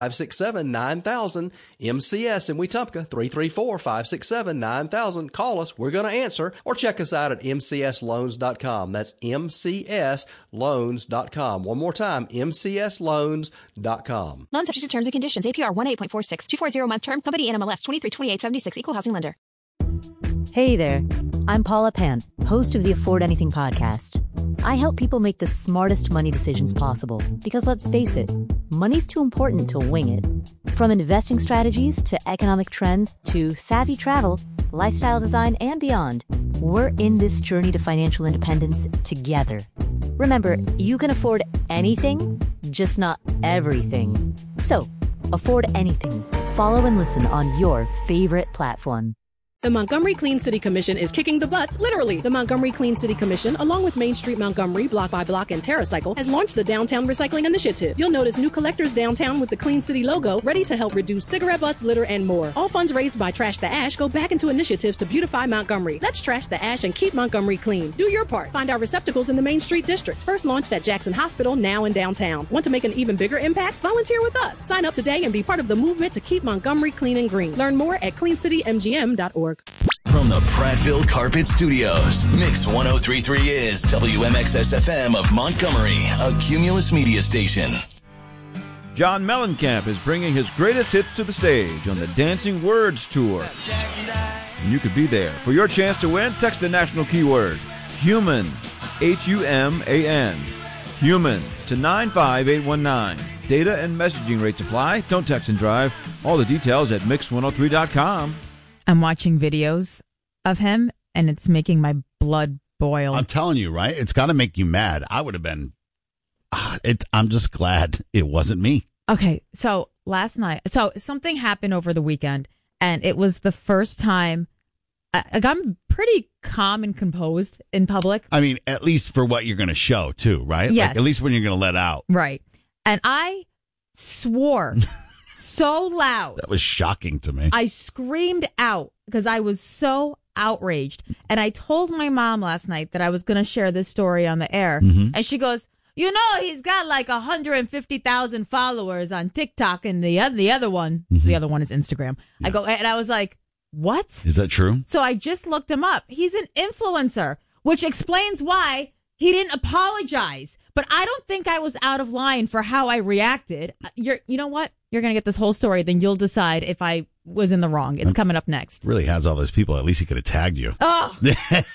567-9000, MCS in Wetumpka, 334-567-9000. Call us. We're going to answer. Or check us out at mcsloans.com. That's mcsloans.com. One more time, mcsloans.com. Loan subject to terms and conditions. APR 1.846. 240-month term. Company NMLS 232876. Equal housing lender. Hey there. I'm Paula Pant, host of the Afford Anything podcast. I help people make the smartest money decisions possible because, let's face it, money's too important to wing it. From investing strategies to economic trends to savvy travel, lifestyle design, and beyond, we're in this journey to financial independence together. Remember, you can afford anything, just not everything. So, afford anything. Follow and listen on your favorite platform. The Montgomery Clean City Commission is kicking the butts, literally. The Montgomery Clean City Commission, along with Main Street Montgomery, Block by Block, and TerraCycle, has launched the Downtown Recycling Initiative. You'll notice new collectors downtown with the Clean City logo, ready to help reduce cigarette butts, litter, and more. All funds raised by Trash the Ash go back into initiatives to beautify Montgomery. Let's trash the ash and keep Montgomery clean. Do your part. Find our receptacles in the Main Street District. First launched at Jackson Hospital, now in downtown. Want to make an even bigger impact? Volunteer with us. Sign up today and be part of the movement to keep Montgomery clean and green. Learn more at cleancitymgm.org. From the Prattville Carpet Studios, Mix 103.3 is WMXS-FM of Montgomery, a Cumulus media station. John Mellencamp is bringing his greatest hits to the stage on the Dancing Words Tour. And you could be there. For your chance to win, text the national keyword, HUMAN, H-U-M-A-N, HUMAN, to 95819. Data and messaging rates apply. Don't text and drive. All the details at Mix103.com. I'm watching videos of him, and it's making my blood boil. I'm telling you, right? It's got to make you mad. I would have been. I'm just glad it wasn't me. Okay, so last night, something happened over the weekend, and it was the first time. I'm pretty calm and composed in public. I mean, at least for what you're going to show, too, right? Yes. Like, at least when you're going to let out. Right. And I swore so loud. That was shocking to me. I screamed out because I was so outraged. And I told my mom last night that I was going to share this story on the air. Mm-hmm. And she goes, you know, he's got like 150,000 followers on TikTok, and the other one is Instagram. Yeah. I was like, what? Is that true? So I just looked him up. He's an influencer, which explains why he didn't apologize. But I don't think I was out of line for how I reacted. You know what? You're going to get this whole story, then you'll decide if I was in the wrong. It's coming up next. Really has all those people. At least he could have tagged you. Oh.